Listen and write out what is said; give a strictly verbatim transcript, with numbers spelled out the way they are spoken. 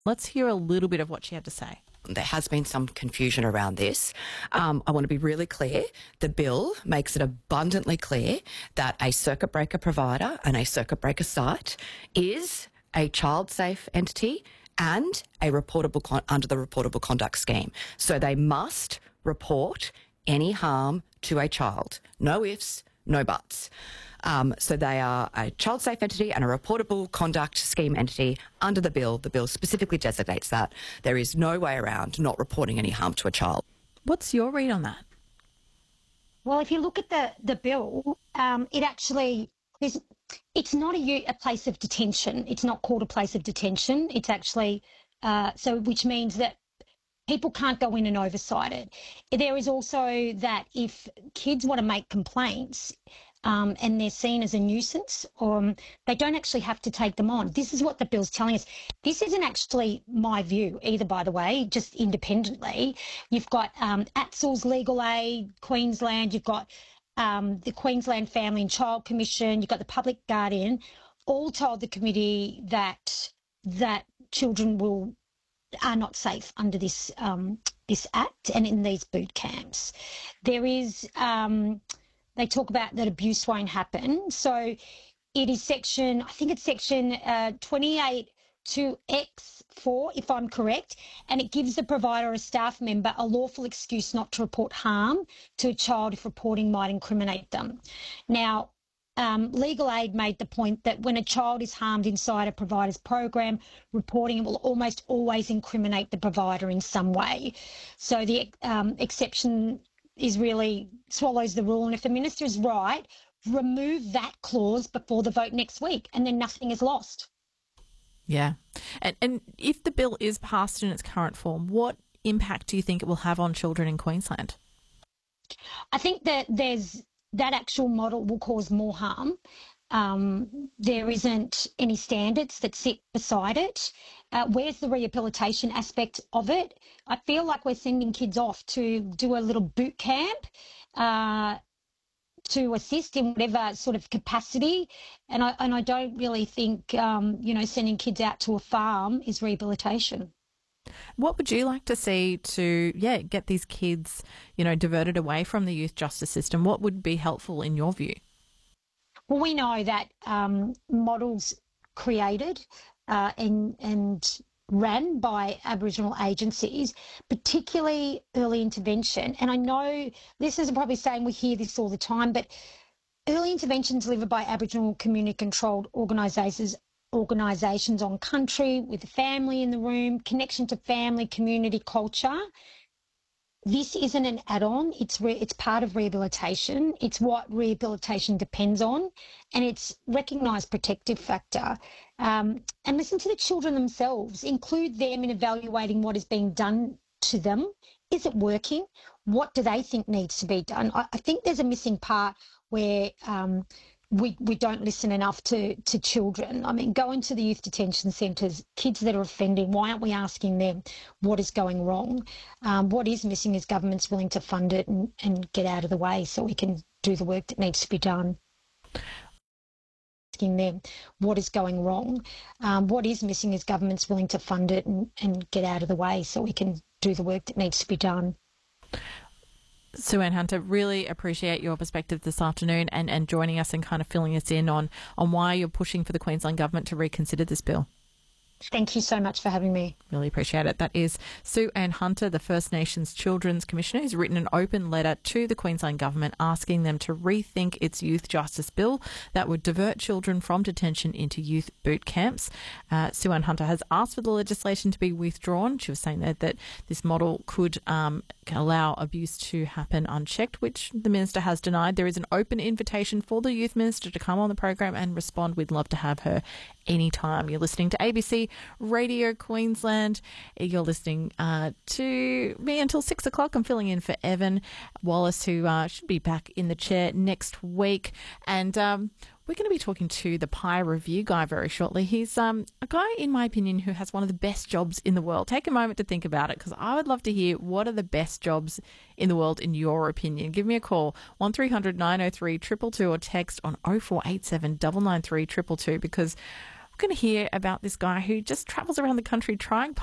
Let's hear a little bit of what she had to say. There has been some confusion around this. Um, I want to be really clear. The bill makes it abundantly clear that a circuit breaker provider and a circuit breaker site is a child-safe entity and a reportable con- under the reportable conduct scheme. So they must report any harm to a child. No ifs, no buts. Um, so they are a child-safe entity and a reportable conduct scheme entity under the bill. The bill specifically designates that. There is no way around not reporting any harm to a child. What's your read on that? Well, if you look at the, the bill, um, it actually is, it's not a, a place of detention. It's not called a place of detention. It's actually, uh, so which means that people can't go in and oversight it. There is also that if kids want to make complaints, Um, and they're seen as a nuisance, um, they don't actually have to take them on. This is what the bill's telling us. This isn't actually my view either, by the way, just independently. You've got um, A T S L's Legal Aid, Queensland, you've got um, the Queensland Family and Child Commission, you've got the Public Guardian, all told the committee that that children will are not safe under this um, this act and in these boot camps. There is... Um, They talk about that abuse won't happen. So it is section, I think it's section uh, twenty-eight to X four, if I'm correct, and it gives the provider or a staff member a lawful excuse not to report harm to a child if reporting might incriminate them. Now, um, Legal Aid made the point that when a child is harmed inside a provider's program, reporting it will almost always incriminate the provider in some way. So the um, exception is really swallows the rule. And if the minister is right, remove that clause before the vote next week and then nothing is lost. Yeah. And, and if the bill is passed in its current form, what impact do you think it will have on children in Queensland? I think that there's that actual model will cause more harm. Um, there isn't any standards that sit beside it. Uh, where's the rehabilitation aspect of it? I feel like we're sending kids off to do a little boot camp uh, to assist in whatever sort of capacity, and I and I don't really think um, you know sending kids out to a farm is rehabilitation. What would you like to see to yeah get these kids you know diverted away from the youth justice system? What would be helpful in your view? Well, we know that um, models created uh, and, and ran by Aboriginal agencies, particularly early intervention. And I know listeners are probably saying we hear this all the time, but early intervention delivered by Aboriginal community-controlled organisations organisations on country with the family in the room, connection to family, community, culture. This isn't an add-on. It's re- it's part of rehabilitation. It's what rehabilitation depends on, and it's recognised protective factor. Um, and listen to the children themselves. Include them in evaluating what is being done to them. Is it working? What do they think needs to be done? I, I think there's a missing part where um, we we don't listen enough to to children. I mean, go into the youth detention centres, kids that are offending, why aren't we asking them what is going wrong? Um, what is missing is government's willing to fund it and, and get out of the way so we can do the work that needs to be done. Asking them what is going wrong? Um, what is missing is government's willing to fund it and, and get out of the way so we can do the work that needs to be done. Sue-Ann Hunter, really appreciate your perspective this afternoon and, and joining us and kind of filling us in on, on why you're pushing for the Queensland Government to reconsider this bill. Thank you so much for having me. Really appreciate it. That is Sue-Ann Hunter, the First Nations Children's Commissioner, who's written an open letter to the Queensland Government asking them to rethink its youth justice bill that would divert children from detention into youth boot camps. Uh, Sue-Ann Hunter has asked for the legislation to be withdrawn. She was saying that, that this model could um, allow abuse to happen unchecked, which the Minister has denied. There is an open invitation for the Youth Minister to come on the program and respond. We'd love to have her anytime. You're listening to A B C Radio Queensland. You're listening uh, to me until six o'clock. I'm filling in for Evan Wallace, who uh, should be back in the chair next week. And um, we're going to be talking to the Pie Review guy very shortly. He's um, a guy, in my opinion, who has one of the best jobs in the world. Take a moment to think about it, because I would love to hear what are the best jobs in the world in your opinion. Give me a call, one three hundred nine oh three two two two, or text on oh four eight seven nine nine three two two two, because going to hear about this guy who just travels around the country trying